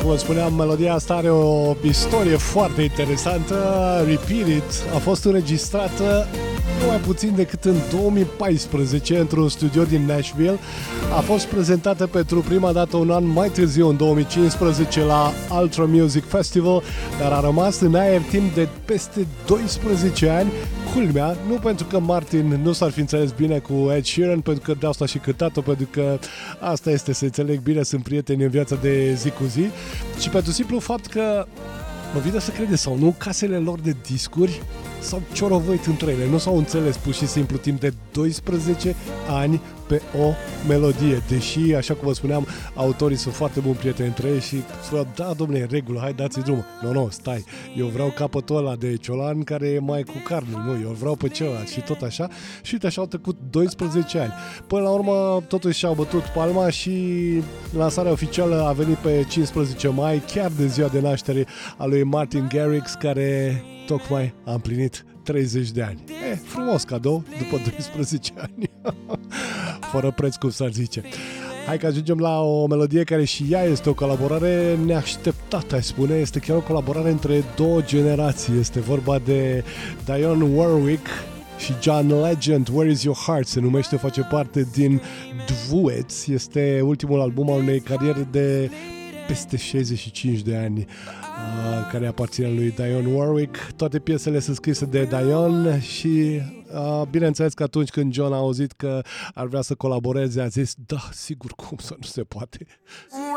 cum vă spuneam, melodia asta are o istorie foarte interesantă. Repeat It a fost înregistrată nu mai puțin decât în 2014 într-un studio din Nashville. A fost prezentată pentru prima dată un an mai târziu, în 2015, la Ultra Music Festival, dar a rămas în aer timp de peste 12 ani. Culmea, nu pentru că Martin nu s-ar fi înțeles bine cu Ed Sheeran, pentru că de asta și cântat-o, pentru că asta este, să înțeleg bine, sunt prieteni în viața de zi cu zi, ci pentru simplu fapt că, mă vine să credeți sau nu, casele lor de discuri s-au ciorovăit între ele, nu s-au înțeles pur și simplu timp de 12 ani pe o melodie, deși, așa cum vă spuneam, autorii sunt foarte buni prieteni între ei și spuneau, da, domnule, în regulă, hai, dați-i drumul. Nu, stai, eu vreau capătul ăla de ciolan care e mai cu carne, nu, eu vreau pe celălalt și tot așa. Și uite, așa au trecut 12 ani. Până la urmă, totuși și-au bătut palma și lansarea oficială a venit pe 15 mai, chiar de ziua de naștere a lui Martin Garrix, care tocmai a împlinit 30 de ani. Frumos cadou după 12 ani. Fără preț, cum s-ar zice. Hai că ajungem la o melodie care și ea este o colaborare neașteptată, aș spune. Este chiar o colaborare între două generații. Este vorba de Dionne Warwick și John Legend. Where is your heart? Se numește, face parte din Duets. Este ultimul album al unei cariere de peste 65 de ani, care aparține lui Dionne Warwick. Toate piesele sunt scrise de Dionne și bineînțeles că atunci când John a auzit că ar vrea să colaboreze, a zis, da, sigur, cum să nu se poate.